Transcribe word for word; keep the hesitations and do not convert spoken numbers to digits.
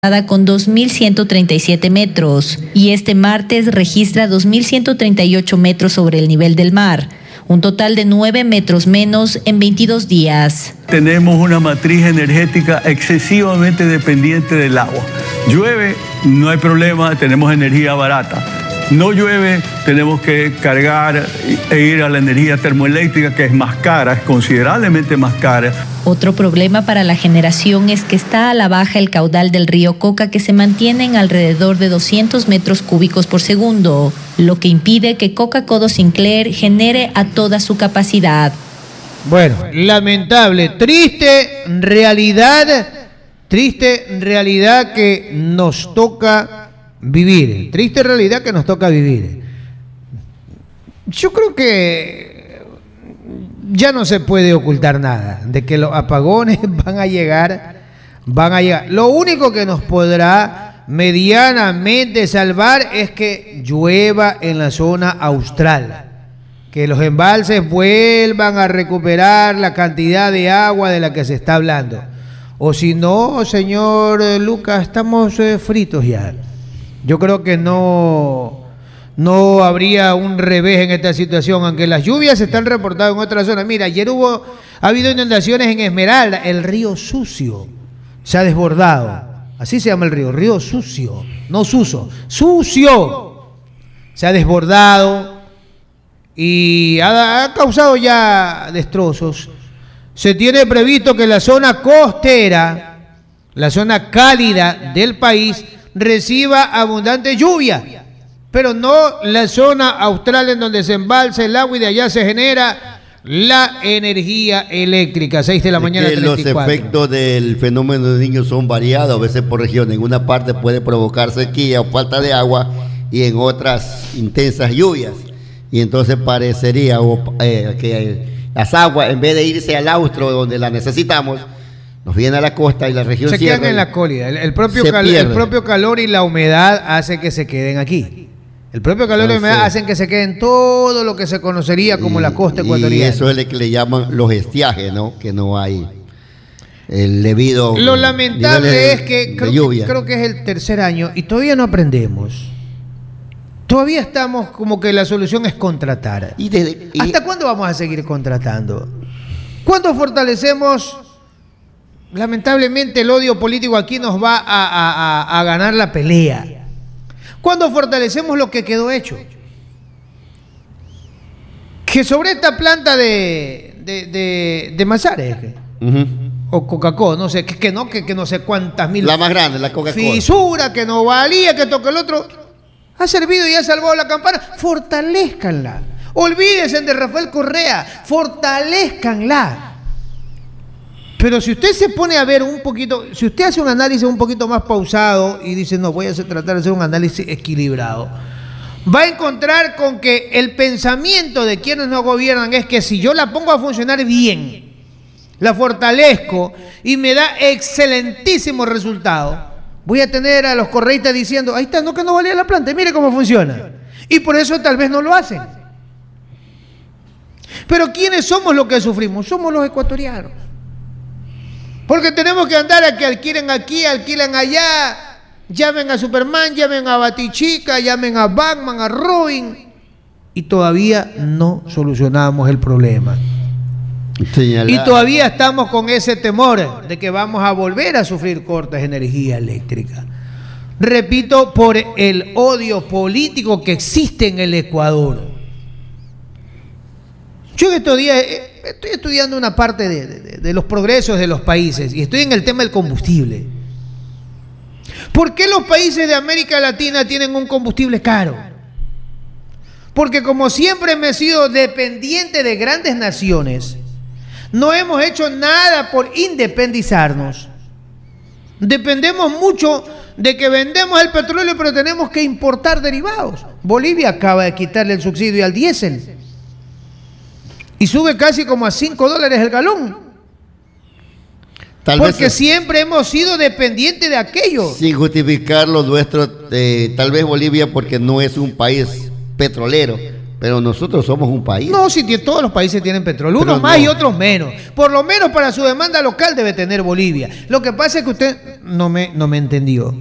con dos mil ciento treinta y siete metros y este martes registra dos mil ciento treinta y ocho metros sobre el nivel del mar, un total de nueve metros menos en veintidós días. Tenemos una matriz energética excesivamente dependiente del agua. Llueve, no hay problema, tenemos energía barata. No llueve, tenemos que cargar e ir a la energía termoeléctrica, que es más cara, es considerablemente más cara. Otro problema para la generación es que está a la baja el caudal del río Coca, que se mantiene en alrededor de doscientos metros cúbicos por segundo, lo que impide que Coca-Codo Sinclair genere a toda su capacidad. Bueno, lamentable, triste realidad, triste realidad que nos toca vivir, triste realidad que nos toca vivir. Yo creo que ya no se puede ocultar nada de que los apagones van a llegar, van a llegar. Lo único que nos podrá medianamente salvar es que llueva en la zona austral, que los embalses vuelvan a recuperar la cantidad de agua de la que se está hablando. O si no, señor Lucas, estamos eh, fritos ya. Yo creo que no, no habría un revés en esta situación, aunque las lluvias se están reportadas en otras zonas. Mira, ayer hubo, ha habido inundaciones en Esmeralda, el río Sucio se ha desbordado, así se llama el río, río Sucio, no Suso, Sucio, se ha desbordado y ha, ha causado ya destrozos. Se tiene previsto que la zona costera, la zona cálida del país, reciba abundante lluvia, pero no la zona austral en donde se embalsa el agua y de allá se genera la energía eléctrica. Seis de la mañana, los efectos del fenómeno de Niño son variados, a veces por región. En una parte puede provocar sequía o falta de agua y en otras intensas lluvias, y entonces parecería o, eh, que las aguas, en vez de irse al austro donde las necesitamos, nos viene a la costa y la región se quedan en la cálida. El, el, propio cal, el propio calor y la humedad hace que se queden aquí. El propio calor y la humedad hacen que se queden todo lo que se conocería como y, la costa ecuatoriana. Y eso es lo que le llaman los estiajes, ¿no? Que no hay el debido. Lo lamentable es que creo, que creo que es el tercer año y todavía no aprendemos. Todavía estamos como que la solución es contratar. ¿Y desde, y ¿Hasta cuándo vamos a seguir contratando? ¿Cuándo fortalecemos? Lamentablemente el odio político aquí nos va a, a, a, a ganar la pelea. ¿Cuándo fortalecemos lo que quedó hecho? Que sobre esta planta de de, de, de Mazares uh-huh. o Coca-Cola, no sé, que, que no, que, que no sé cuántas mil. La más grande, la Coca-Cola. Fisura, que no valía, que toque el otro. Ha servido y ha salvado la campana. Fortalezcanla. Olvídense de Rafael Correa. Fortalezcanla. Pero si usted se pone a ver un poquito, si usted hace un análisis un poquito más pausado y dice, no, voy a hacer, tratar de hacer un análisis equilibrado, va a encontrar con que el pensamiento de quienes nos gobiernan es que si yo la pongo a funcionar bien, la fortalezco y me da excelentísimo resultado, voy a tener a los correístas diciendo, ahí está, no que no valía la planta, mire cómo funciona. Y por eso tal vez no lo hacen. Pero ¿quiénes somos los que sufrimos? Somos los ecuatorianos. Porque tenemos que andar a que alquilen aquí, alquilen allá, llamen a Superman, llamen a Batichica, llamen a Batman, a Robin, y todavía no solucionamos el problema. Señalar. Y todavía estamos con ese temor de que vamos a volver a sufrir cortes de energía eléctrica. Repito, por el odio político que existe en el Ecuador. Yo en estos días estoy estudiando una parte de, de, de los progresos de los países y estoy en el tema del combustible. ¿Por qué los países de América Latina tienen un combustible caro? Porque como siempre hemos sido dependientes de grandes naciones, no hemos hecho nada por independizarnos. Dependemos mucho de que vendemos el petróleo, pero tenemos que importar derivados. Bolivia acaba de quitarle el subsidio al diésel y sube casi como a cinco dólares el galón. Tal Porque vez, siempre hemos sido dependientes de aquello. Sin justificar lo nuestro, eh, tal vez Bolivia porque no es un país petrolero, Pero nosotros somos un país. No, si t- todos los países tienen petróleo, Pero unos más no. y otros menos. Por lo menos para su demanda local debe tener Bolivia. Lo que pasa es que usted no me, no me entendió.